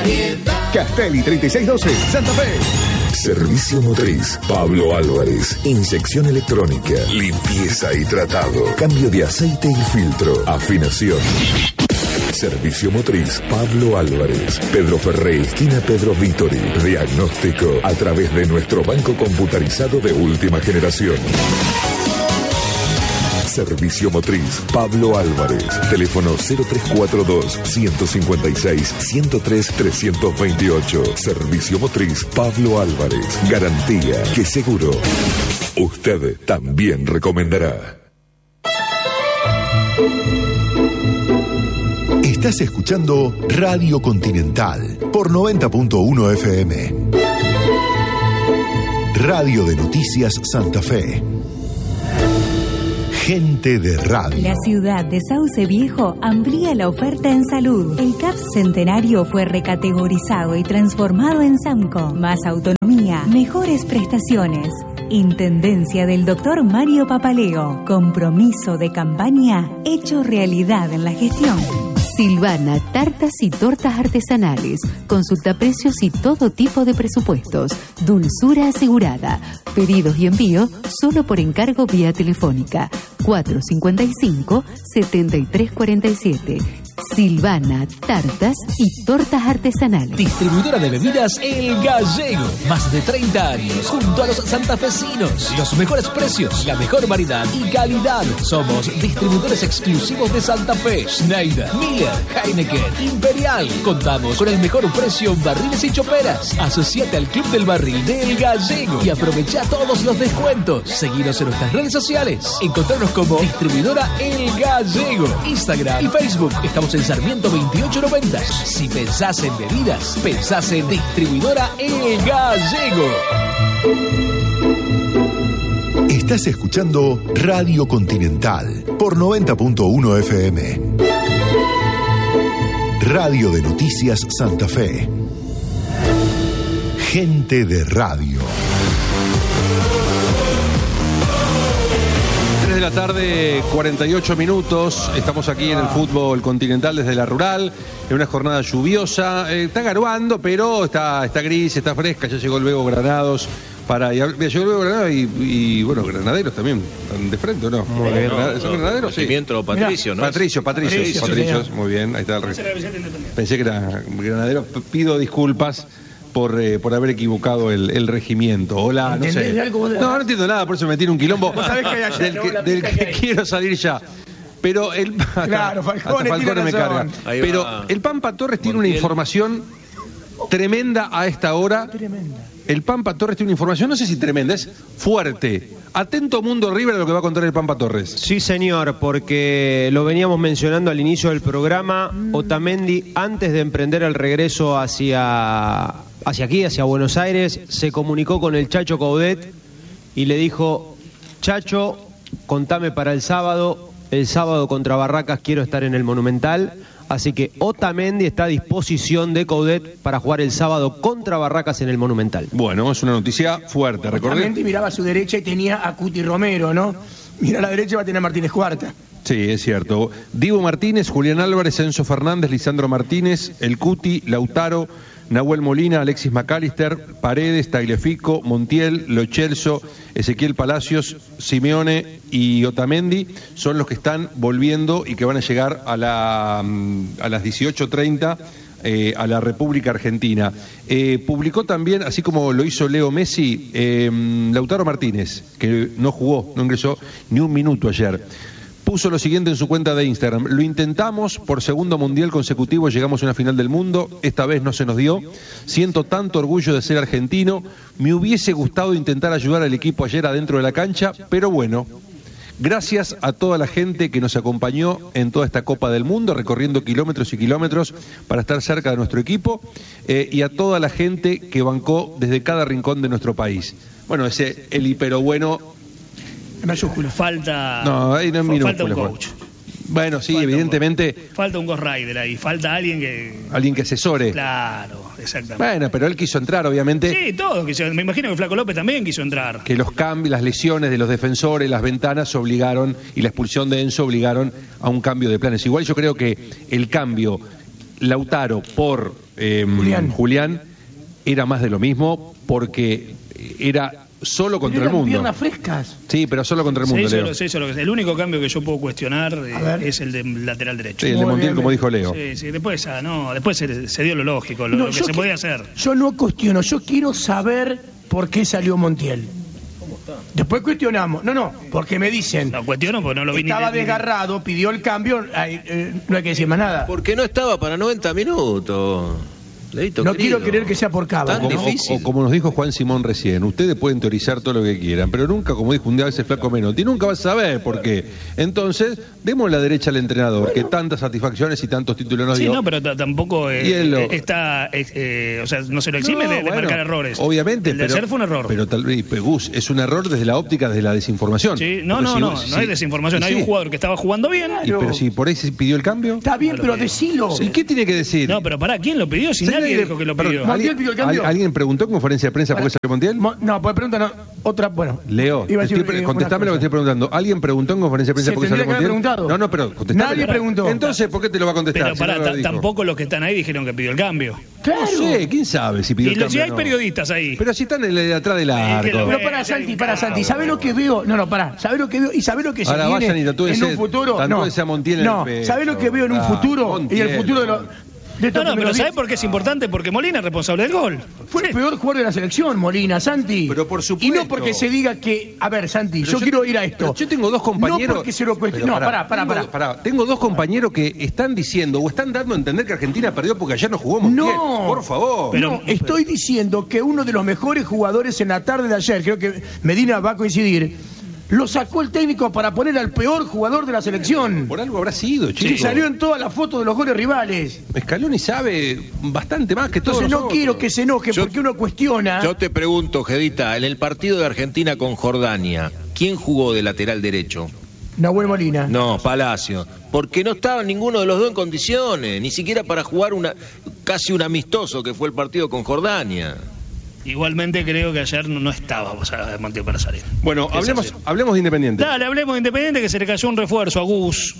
variedad. Castelli 3612, Santa Fe. Servicio motriz Pablo Álvarez. Inyección electrónica, limpieza y tratado, cambio de aceite y filtro, afinación. Servicio motriz Pablo Álvarez. Pedro Ferré, esquina Pedro Vítori. Diagnóstico a través de nuestro banco computarizado de última generación. Servicio motriz Pablo Álvarez. Teléfono 0342-156-103-328. Servicio motriz Pablo Álvarez. Garantía que seguro usted también recomendará. Estás escuchando Radio Continental por 90.1 FM. Radio de Noticias Santa Fe. Gente de radio. La ciudad de Sauce Viejo amplía la oferta en salud. El CAPS Centenario fue recategorizado y transformado en SAMCO. Más autonomía, mejores prestaciones. Intendencia del Dr. Mario Papaleo. Compromiso de campaña hecho realidad en la gestión. Silvana, tartas y tortas artesanales. Consulta precios y todo tipo de presupuestos. Dulzura asegurada. Pedidos y envío solo por encargo vía telefónica. 455-7347. Silvana, tartas y tortas artesanales. Distribuidora de bebidas El Gallego. Más de 30 años junto a los santafesinos. Los mejores precios, la mejor variedad y calidad. Somos distribuidores exclusivos de Santa Fe. Schneider, Miller, Heineken, Imperial. Contamos con el mejor precio en barriles y choperas. Asociate al Club del Barril de El Gallego y aprovecha todos los descuentos. Seguinos en nuestras redes sociales. Encontrarnos como Distribuidora El Gallego. Instagram y Facebook. Estamos en Sarmiento 2890. Si pensás en bebidas, pensás en Distribuidora El Gallego. Estás escuchando Radio Continental por 90.1 FM. Radio de Noticias Santa Fe. Gente de radio. 3 de la tarde, 48 minutos. Estamos aquí en el fútbol continental desde la rural, en una jornada lluviosa. Está garuando, pero está gris, está fresca. Ya llegó el Bego Granados. Llegó el Bego Granados y bueno, Granaderos también. ¿Están de frente o no? Muy bien. ¿Son Granaderos? Sí. Patricio, ¿no? Patricio, muy bien. Ahí está el Pensé que era Granadero. Pido disculpas por haber equivocado el regimiento. Hola, no sé. No entiendo nada, por eso me metí en un quilombo del que quiero salir ya. Pero claro, Falcone me carga. Pero el Pampa Torres tiene una información tremenda a esta hora. El Pampa Torres tiene una información, no sé si tremenda, es fuerte. Atento Mundo River a lo que va a contar el Pampa Torres. Sí, señor, porque lo veníamos mencionando al inicio del programa. Otamendi, antes de emprender el regreso hacia Buenos Aires, se comunicó con el Chacho Coudet y le dijo: Chacho, contame para el sábado contra Barracas quiero estar en el Monumental. Así que Otamendi está a disposición de Coudet para jugar el sábado contra Barracas en el Monumental. Bueno, es una noticia fuerte. Otamendi miraba a su derecha y tenía a Cuti Romero, ¿no? Mira a la derecha y va a tener a Martínez Cuarta. Sí, es cierto. Diego Martínez, Julián Álvarez, Enzo Fernández, Lisandro Martínez, el Cuti, Lautaro, Nahuel Molina, Alexis McAllister, Paredes, Tagliafico, Montiel, Lo Celso, Ezequiel Palacios, Simeone y Otamendi son los que están volviendo y que van a llegar a las 18:30 a la República Argentina. Publicó también, así como lo hizo Leo Messi, Lautaro Martínez, que no jugó, no ingresó ni un minuto ayer. Puso lo siguiente en su cuenta de Instagram: lo intentamos, por segundo mundial consecutivo llegamos a una final del mundo, esta vez no se nos dio, siento tanto orgullo de ser argentino, me hubiese gustado intentar ayudar al equipo ayer adentro de la cancha, pero bueno, gracias a toda la gente que nos acompañó en toda esta Copa del Mundo, recorriendo kilómetros y kilómetros para estar cerca de nuestro equipo, y a toda la gente que bancó desde cada rincón de nuestro país. Bueno, el hipero bueno. Mayúsculo. Falta un coach. Bueno, sí, evidentemente. Falta un Ghost Rider ahí, falta alguien que asesore. Claro, exactamente. Bueno, pero él quiso entrar, obviamente. Sí, todos quisieron. Me imagino que Flaco López también quiso entrar. Que los cambios, las lesiones de los defensores, las ventanas obligaron, y la expulsión de Enzo obligaron a un cambio de planes. Igual yo creo que el cambio Lautaro por Julián, era más de lo mismo porque era solo contra el mundo. Piernas frescas. Sí, pero solo contra el mundo, Leo. El único cambio que yo puedo cuestionar es el de lateral derecho. Sí, el de Montiel, como dijo Leo. Sí, después se dio lo lógico, lo que se podía hacer. Yo no cuestiono, yo quiero saber por qué salió Montiel. Después cuestionamos. No, porque me dicen. No cuestiono porque no lo vi. Estaba desgarrado, pidió el cambio, no hay que decir más nada. Porque no estaba para 90 minutos. Leito, no querido. quiero creer que sea por Cava. O como nos dijo Juan Simón recién, ustedes pueden teorizar todo lo que quieran, pero nunca, como dijo un día a veces Flaco Menotti, nunca vas a saber por qué. Entonces, demos la derecha al entrenador, que tantas satisfacciones y tantos títulos nos dio. Sí, no, pero tampoco está, o sea, no se lo exime de marcar errores. Obviamente, el de ayer fue un error. Pero tal vez, Gus, es un error desde la óptica, desde la desinformación. Sí, no hay desinformación, hay un jugador que estaba jugando bien. Pero si por ahí se pidió el cambio. Está bien, pero decilo. ¿Y qué tiene que decir? No, pero pará, ¿quién lo pidió? Si nadie dijo que lo pidió. Montiel pidió el cambio. ¿Alguien preguntó en conferencia de prensa por qué salió Montiel? No, pues pregunta otra, bueno. Leo, contestame lo que estoy preguntando. ¿Alguien preguntó en conferencia de prensa por qué salió Montiel? No, pero contestame. Nadie preguntó. Entonces, ¿por qué te lo va a contestar? Pero pará, tampoco los que están ahí dijeron que pidió el cambio. Claro. No sé, ¿quién sabe si pidió el cambio? Si hay periodistas ahí. Pero si están atrás del arco. Pero para Santi, ¿sabés lo que veo? ¿Sabés lo que veo? ¿Y sabés lo que se viene en un futuro? No, ¿sabés lo que veo en un futuro? Y el futuro de los... No, pero ¿sabés por qué es importante? Porque Molina es responsable del gol. Fue el peor jugador de la selección, Molina, Santi. Pero por supuesto. Y no porque se diga que... A ver, Santi, yo quiero ir a esto. Yo tengo dos compañeros... No porque se lo cuestione. No, pará. Tengo dos compañeros que están diciendo o están dando a entender que Argentina perdió porque ayer no jugó Montiel. No. Por favor. Pero estoy diciendo que uno de los mejores jugadores en la tarde de ayer, creo que Medina va a coincidir, lo sacó el técnico para poner al peor jugador de la selección. Por algo habrá sido, chico. Sí, salió en todas las fotos de los goles rivales. Scaloni sabe bastante más que todos. Entonces no quiero que se enoje porque uno cuestiona. Yo te pregunto, Gedita, en el partido de Argentina con Jordania, ¿quién jugó de lateral derecho? Nahuel Molina. No, Palacio. Porque no estaba ninguno de los dos en condiciones, ni siquiera para jugar casi un amistoso que fue el partido con Jordania. Igualmente creo que ayer no estaba Montiel para salir. Bueno, hablemos de Independiente. Dale, hablemos de Independiente, que se le cayó un refuerzo a Gus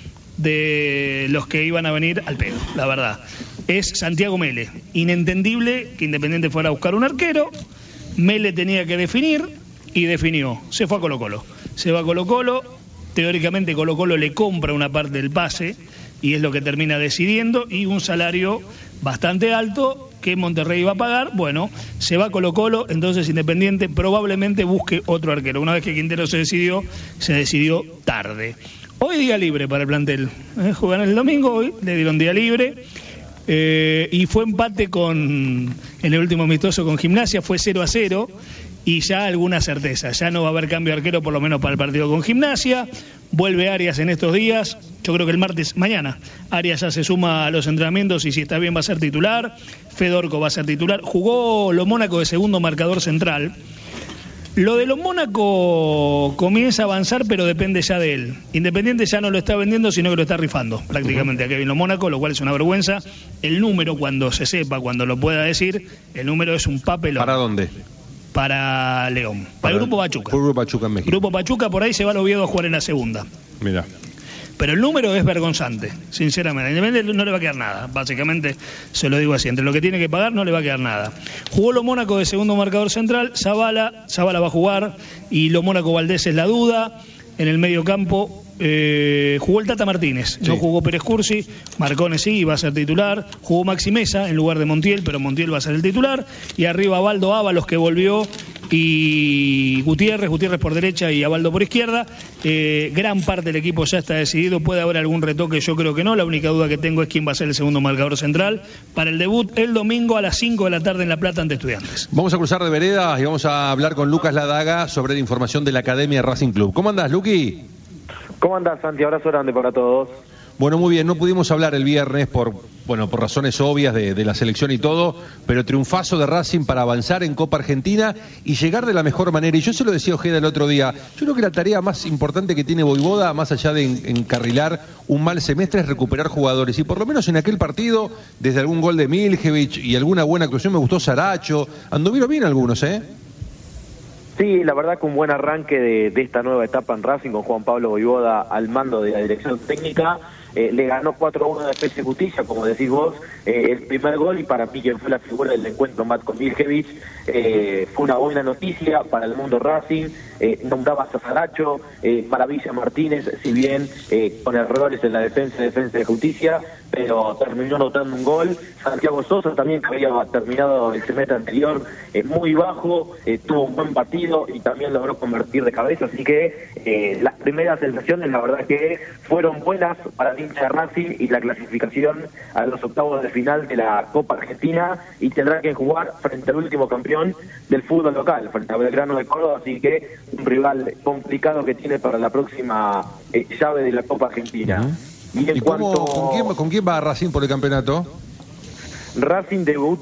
de los que iban a venir al pedo, la verdad. Es Santiago Mele. Inentendible que Independiente fuera a buscar un arquero. Mele tenía que definir y definió. Se fue a Colo-Colo. Se va a Colo-Colo. Teóricamente Colo-Colo le compra una parte del pase y es lo que termina decidiendo, y un salario bastante alto que Monterrey iba a pagar. Bueno, se va a Colo-Colo, entonces Independiente probablemente busque otro arquero. Una vez que Quintero se decidió tarde. Hoy día libre para el plantel. Juegan el domingo, hoy le dieron día libre. Y fue empate en el último amistoso con Gimnasia, fue 0-0. Y ya alguna certeza, ya no va a haber cambio de arquero por lo menos para el partido con Gimnasia. Vuelve Arias en estos días, yo creo que mañana Arias ya se suma a los entrenamientos y si está bien va a ser titular. Fedorco va a ser titular. Jugó Lo Mónaco de segundo marcador central. Lo de Lo Mónaco comienza a avanzar, pero depende ya de él. Independiente ya no lo está vendiendo, sino que lo está rifando prácticamente a Kevin Lo Mónaco, lo cual es una vergüenza. El número, cuando se sepa, cuando lo pueda decir, el número es un papelón. ¿Para dónde? Para León, para el Grupo Pachuca. Por Grupo Pachuca en México. Grupo Pachuca, por ahí se va al Oviedo a jugar en la segunda. Mira. Pero el número es vergonzante, sinceramente. Independiente no le va a quedar nada, básicamente se lo digo así. Entre lo que tiene que pagar no le va a quedar nada. Jugó Lo Mónaco de segundo marcador central, Zavala va a jugar y Lo Mónaco Valdés es la duda. En el medio campo jugó el Tata Martínez, sí. No jugó Pérez Cursi, Marcone sí, va a ser titular. Jugó Maxi Mesa en lugar de Montiel, pero Montiel va a ser el titular. Y arriba Baldo Ábalos, que volvió, y Gutiérrez por derecha y Abaldo por izquierda. Gran parte del equipo ya está decidido. Puede haber algún retoque, yo creo que no. La única duda que tengo es quién va a ser el segundo marcador central para el debut el domingo a las 5 de la tarde en La Plata ante Estudiantes. Vamos a cruzar de veredas y vamos a hablar con Lucas Ladaga sobre la información de la Academia Racing Club. ¿Cómo andás, Luqui? ¿Cómo andás, Santi? Abrazo grande para todos. Bueno, muy bien, no pudimos hablar el viernes por razones obvias de la selección y todo, pero triunfazo de Racing para avanzar en Copa Argentina y llegar de la mejor manera. Y yo se lo decía a Ojeda el otro día, yo creo que la tarea más importante que tiene Voivoda, más allá de encarrilar un mal semestre, es recuperar jugadores. Y por lo menos en aquel partido, desde algún gol de Miljevic y alguna buena actuación, me gustó Saracho, anduvieron bien algunos, ¿eh? Sí, la verdad que un buen arranque de esta nueva etapa en Racing con Juan Pablo Voivoda al mando de la dirección técnica. le ganó 4-1 a Defensa y Justicia, como decís vos, el primer gol, y para mí quien fue la figura del encuentro, Matko Miljević, fue una buena noticia para el mundo Racing. Nombraba a Saracho, Maravilla Martínez, si bien con errores en la defensa de Justicia, pero terminó anotando un gol. Santiago Sosa también, que había terminado el semestre anterior muy bajo, tuvo un buen partido y también logró convertir de cabeza, así que las primeras sensaciones la verdad que fueron buenas para el hincha de Racing y la clasificación a los octavos de final de la Copa Argentina, y tendrá que jugar frente al último campeón del fútbol local, frente a Belgrano de Córdoba, así que un rival complicado que tiene para la próxima llave de la Copa Argentina. ¿Y con quién va Racing por el campeonato? Racing debuta